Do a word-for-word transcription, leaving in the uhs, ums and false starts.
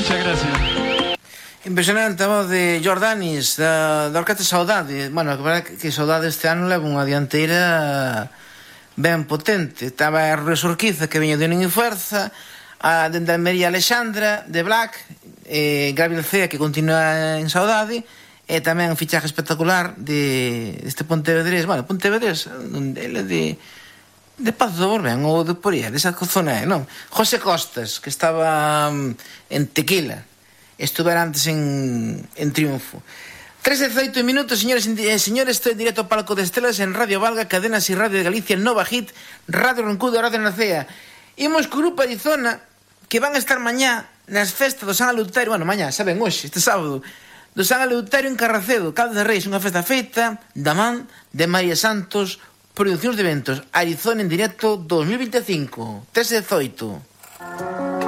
Muchas gracias. Impresionante a voz de Jordanis da, da Orquesta Saudade. Bueno, a verdade que Saudade este ano leva unha dianteira ben potente. Estaba a Rui Urquiza, que veña de Unión e Fuerza, a dende Almería Alexandra de Black, eh, Gabriel Cea, que continúa en Saudade, e tamén un fichaje espectacular de este Pontevedrés. Bueno, Pontevedrés, ele de de Pazo do Borbén ou de Poría, desa zona, non? José Costas, que estaba um, en Tequila, estuvera antes en, en Triunfo. tres e dezaoito minutos, señores e señores, estou en directo ao Palco de Estelas en Radio Valga, Cadenas e Radio de Galicia, Nova Hit, Radio Roncudo, Radio Nacea. Imos co Grupo Arizona, que van a estar mañá nas festas do San Eleuterio, bueno, mañá, saben, hoxe, este sábado, do San Eleuterio en Carracedo, Caldas de Reis, unha festa feita da man de María Santos, Producións de Eventos, Arizona en directo dos mil veinticinco, tres e dezaoito.